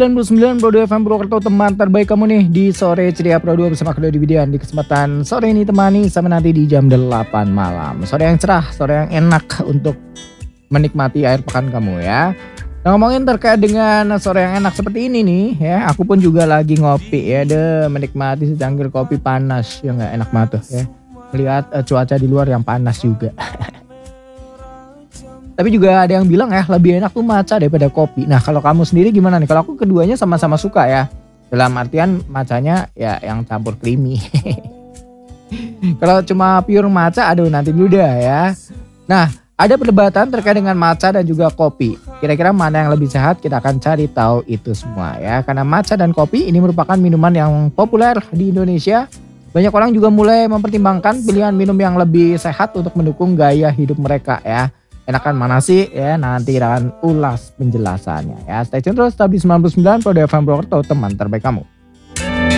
99,2 FM Purwokerto, teman terbaik kamu nih di sore ceria Pro 2 bersama Kedo Dividian. Di kesempatan sore ini temani sampai nanti di jam 8 malam. Sore yang cerah, sore yang enak untuk menikmati akhir pekan kamu ya. Nah, ngomongin terkait dengan sore yang enak seperti ini nih ya, aku pun juga lagi ngopi ya, menikmati secangkir kopi panas ya, nggak enak banget tuh ya. Lihat cuaca di luar yang panas juga. Tapi juga ada yang bilang ya lebih enak tuh matcha daripada kopi. Nah kalau kamu sendiri gimana nih? Kalau aku keduanya sama-sama suka ya. Dalam artian matchanya ya yang campur creamy. Kalau cuma pure matcha aduh nanti dulu dah ya. Nah ada perdebatan terkait dengan matcha dan juga kopi. Kira-kira mana yang lebih sehat? Kita akan cari tahu itu semua ya. Karena matcha dan kopi ini merupakan minuman yang populer di Indonesia. Banyak orang juga mulai mempertimbangkan pilihan minum yang lebih sehat untuk mendukung gaya hidup mereka ya. Enakan mana sih ya, nanti kita akan ulas penjelasannya ya. Stay tune terus, tetap di 99,2 FM Purwokerto, teman terbaik kamu.